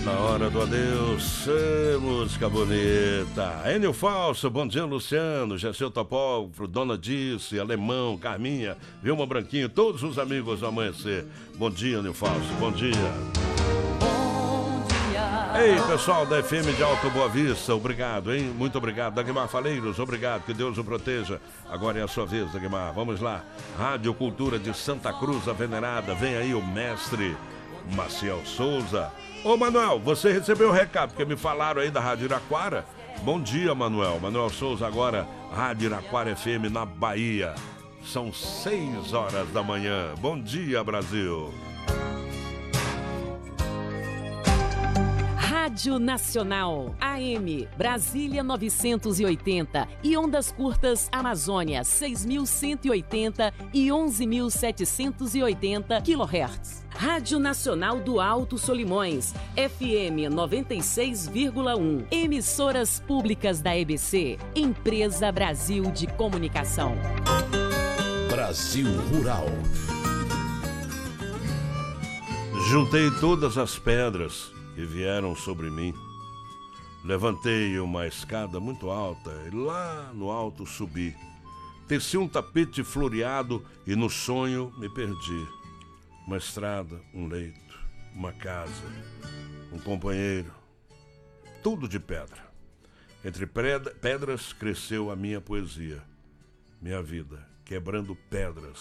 Na hora do adeus, música bonita. Enio Falso, bom dia, Luciano, Gessel Topógrafo, Dona Dice, Alemão, Carminha, Vilma Branquinho, todos os amigos do Amanhecer. Bom dia, Enio Falso, bom dia. Bom dia. Ei, pessoal da FM de Alto Boa Vista, obrigado, hein? Muito obrigado. Dagmar Faleiros, obrigado, que Deus o proteja. Agora é a sua vez, Dagmar, vamos lá. Rádio Cultura de Santa Cruz, a Venerada, vem aí o mestre Maciel Souza. Ô Manuel, você recebeu o recado, porque me falaram aí da Rádio Iraquara. Bom dia, Manuel. Manuel Souza agora, Rádio Iraquara FM na Bahia. São 6 horas da manhã. Bom dia, Brasil. Rádio Nacional, AM, Brasília 980 e ondas curtas Amazônia 6.180 e 11.780 kHz. Rádio Nacional do Alto Solimões, FM 96,1. Emissoras públicas da EBC, Empresa Brasil de Comunicação. Brasil Rural. Juntei todas as pedras que vieram sobre mim. Levantei uma escada muito alta e lá no alto subi. Teci um tapete floreado e no sonho me perdi. Uma estrada, um leito, uma casa, um companheiro, tudo de pedra. Entre pedras cresceu a minha poesia, minha vida, quebrando pedras